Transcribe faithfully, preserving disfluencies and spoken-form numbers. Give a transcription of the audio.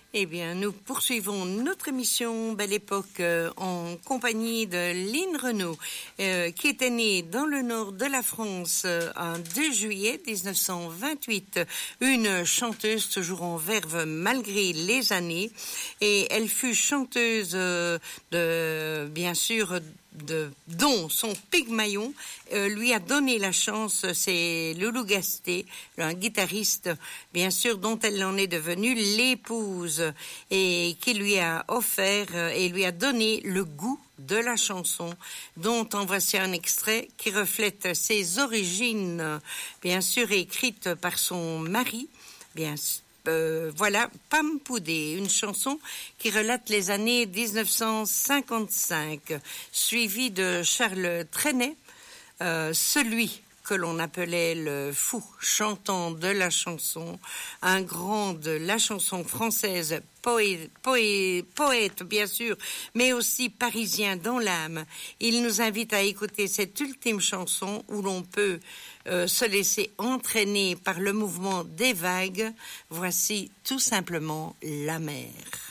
Eh bien, nous poursuivons notre émission Belle Époque euh, en compagnie de Lynn Renaud, euh, qui était née dans le nord de la France euh, un deux juillet dix-neuf cent vingt-huit. Une chanteuse toujours en verve malgré les années. Et elle fut chanteuse euh, de, bien sûr, de, dont son Pygmalion euh, lui a donné la chance. C'est Loulou Gasté, un guitariste, bien sûr, dont elle en est devenue l'épouse et qui lui a offert euh, et lui a donné le goût de la chanson, dont en voici un extrait qui reflète ses origines, bien sûr écrite par son mari, bien sûr. Euh, voilà, Pam Poudé, une chanson qui relate les années dix-neuf cent cinquante-cinq, suivie de Charles Trenet, euh, celui que l'on appelait le fou chantant de la chanson, un grand de la chanson française, poète, poète, poète bien sûr, mais aussi parisien dans l'âme. Il nous invite à écouter cette ultime chanson où l'on peut euh, se laisser entraîner par le mouvement des vagues. Voici tout simplement la mer.